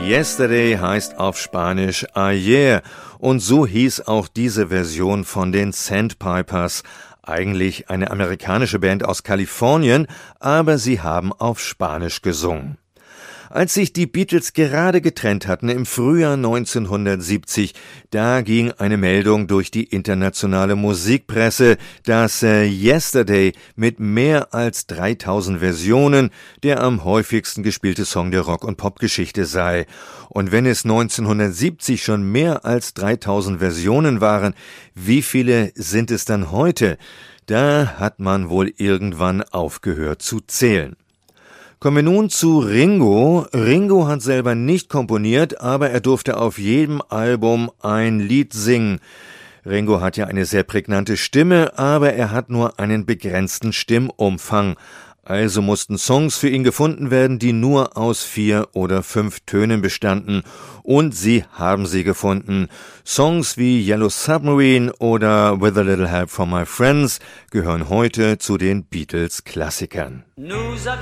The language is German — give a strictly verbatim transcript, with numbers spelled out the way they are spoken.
Yesterday heißt auf Spanisch Ayer und so hieß auch diese Version von den Sandpipers. Eigentlich eine amerikanische Band aus Kalifornien, aber sie haben auf Spanisch gesungen. Als sich die Beatles gerade getrennt hatten im Frühjahr neunzehnhundertsiebzig, da ging eine Meldung durch die internationale Musikpresse, dass äh, Yesterday mit mehr als dreitausend Versionen der am häufigsten gespielte Song der Rock- und Popgeschichte sei. Und wenn es neunzehnhundertsiebzig schon mehr als dreitausend Versionen waren, wie viele sind es dann heute? Da hat man wohl irgendwann aufgehört zu zählen. Kommen wir nun zu Ringo. Ringo hat selber nicht komponiert, aber er durfte auf jedem Album ein Lied singen. Ringo hat ja eine sehr prägnante Stimme, aber er hat nur einen begrenzten Stimmumfang. Also mussten Songs für ihn gefunden werden, die nur aus vier oder fünf Tönen bestanden. Und sie haben sie gefunden. Songs wie Yellow Submarine oder With a Little Help from My Friends gehören heute zu den Beatles-Klassikern. Nous